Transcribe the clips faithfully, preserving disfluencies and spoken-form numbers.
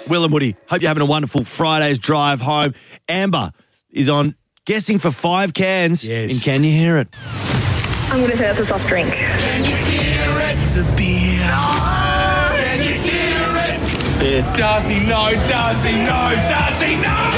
Will and Woody, hope you're having a wonderful Friday's drive home. Amber is on guessing for five cans. Yes. And can you hear it? I'm going to say that's a soft drink. Can you hear it? It's a beer. No. Can you hear it? Beer. Darcy, no. Darcy, no. Darcy, no.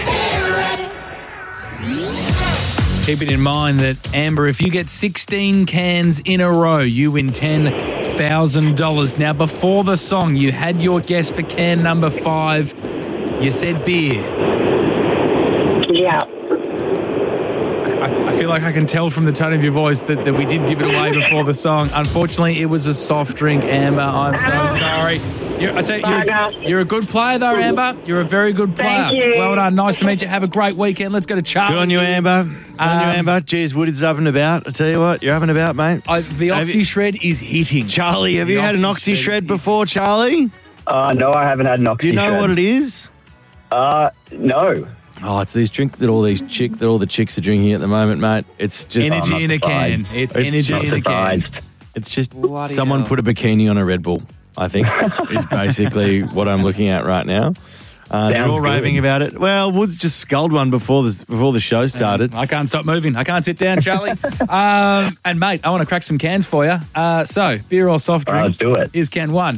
Keeping in mind that, Amber, if you get sixteen cans in a row, you win ten thousand dollars. Now, before the song, you had your guess for can number five. You said beer. Yeah. I, I feel like I can tell from the tone of your voice that, that we did give it away before the song. Unfortunately, it was a soft drink, Amber. I'm so sorry. You're, I tell you, you're, you're a good player, though, Amber. You're a very good player. Thank you. Well done. Nice to meet you. Have a great weekend. Let's go to Charlie. Good on you, Amber. Good on you, Um, Amber. Jeez, Woody's up and about. I tell you what, you're up and about, mate. I, the Have Oxy you- Shred is hitting. Charlie, have The you had an Oxy Oxy Shred Shred is before, Charlie? Uh, no, I haven't had an Oxy Do you know Shred. what it is? Uh, no. Oh, it's these drink that all these chick that all the chicks are drinking at the moment, mate. It's just Energy not in a can. surprised. It's, It's energy just in a can. Surprised. It's just Bloody someone hell. put a bikini on a Red Bull, I think, is basically what I'm looking at right now. Uh, they're Sounds all good. raving about it. Well, Woods just sculled one before the, before the show started. I can't stop moving. I can't sit down, Charlie. um, and, mate, I want to crack some cans for you. Uh, so, beer or soft All drink? right, let's do it. Here's can one.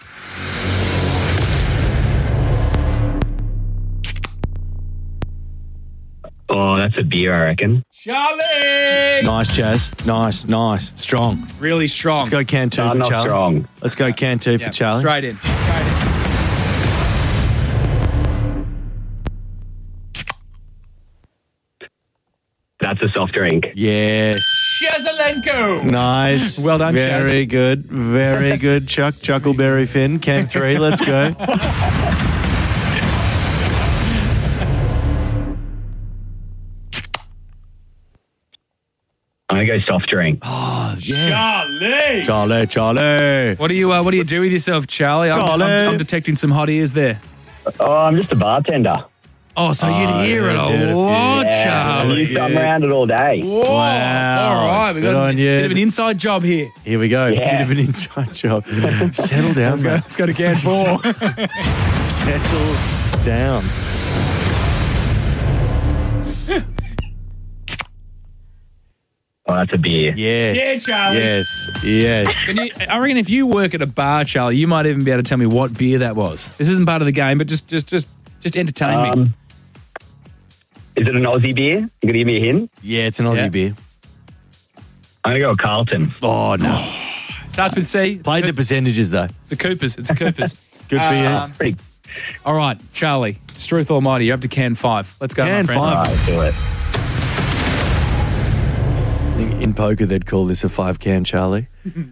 Oh, that's a beer, I reckon. Charlie! Nice, Chaz. Nice, nice. Strong. Really strong. Let's go can two No, for not Charlie. strong. Let's go can two Yeah, for Charlie. Straight in. Straight in. That's a soft drink. Yes. Shazalenko! Nice. Well done, Very Chaz. good. Very good, Chuck. Chuckleberry Finn. Can three. Let's go. I'm going to go soft drink. Oh, yes. Charlie! Charlie, Charlie. What do you uh, What do you do with yourself, Charlie? I'm, Charlie. I'm, I'm detecting some hot ears there. Oh, I'm just a bartender. Oh, so Oh, you'd hear yeah, it yeah, a lot, Yeah, Charlie. you come around it all day. Whoa. Wow. All right, we've got Good a on you. bit of an inside job here. Here we go. Yeah. Bit of an inside job. Settle down, Let's go, mate. let's go to can four. Settle down. Oh, that's a beer. Yes. Yeah, Charlie. Yes. Yes. Can you, I reckon if you work at a bar, Charlie, you might even be able to tell me what beer that was. This isn't part of the game, but just just just just entertain me. Um, is it an Aussie beer? You going to give me a hint? Yeah, it's an Aussie Yeah. beer. I'm going to go with Carlton. Oh, no. Starts with C. It's Played a the Coop- percentages, though. It's a Coopers. It's a Coopers. Good for you. Um, Pretty. All right, Charlie. Struth Almighty, you're up to can five. Let's go, Can my friend. five. All right, let's do it. I think in poker they'd call this a five can, Charlie.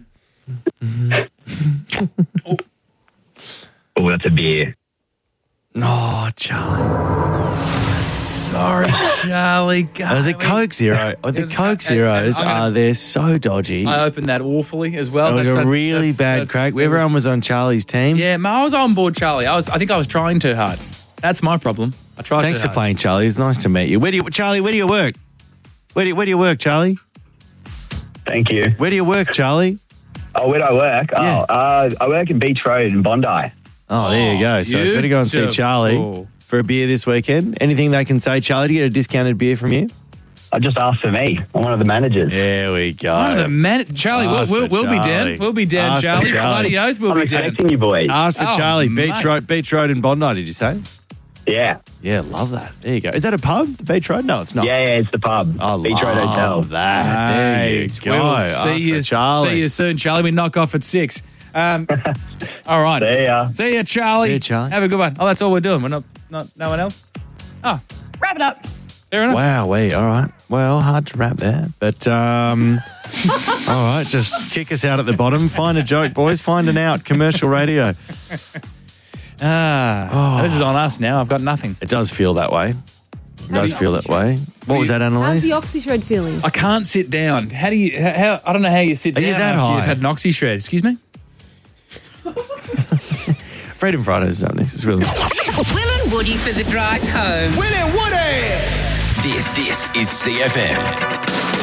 Oh, that's a beer. Oh, Charlie. Sorry, Charlie. That was a Coke Zero. Oh, the It's- Coke and- Zeros and I'm gonna- are they're so dodgy. I opened that awfully as well. It was That's- a that's- really that's- bad that's- crack. it Everyone was on Charlie's team. Yeah, man, I was on board, Charlie. I was. I think I was trying too hard. That's my problem. I tried. Thanks too for hard. playing, Charlie. It's nice to meet you. Where do you, Charlie? Where do you work? Where do you, where do you work, Charlie? Thank you. Where do you work, Charlie? Oh, where do I work? Yeah. Oh, uh, I work in Beach Road in Bondi. Oh, there you go. So you better go and see just Charlie fool. for a beer this weekend. Anything they can say, Charlie, to get a discounted beer from you? I just asked for me. I'm one of the managers. There we go. Oh, the man, Charlie, we'll, Ask we'll, for we'll be Charlie. down. We'll be down, Ask for Charlie. Charlie. Bloody oath, we'll I'm be down. expecting you boys. Ask for Oh, Charlie. Beach mate. Road, Beach Road in Bondi, did you say? Yeah. Yeah, love that. There you go. Is that a pub, the Beach Road? No, it's not. Yeah, yeah, it's the pub. I Beach Road love Hotel. that. There you Mate, go. We'll Ask see for you, Charlie. see you soon, Charlie. We knock off at six. Um, all right. See ya. See you, Charlie. See ya, Charlie. Have a good one. Oh, that's all we're doing. We're not, not no one else. Oh, wrap it up. Fair enough. Wow, wait, all right. Well, hard to wrap there. But, um, all right, just kick us out at the bottom. Find a joke, boys. Find an out. Commercial radio. Ah, Oh. this is on us now. I've got nothing. It does feel that way. It does feel that way. What was that, How's Annalise? the Oxy Shred feeling? I can't sit down. How do you? How, how I don't know how you sit Are down you that after high? you've had an Oxy Shred. Excuse me. Freedom Fridays is up next. It's Will. Will and Woody for the drive home. Will and Woody! This, this is C F M.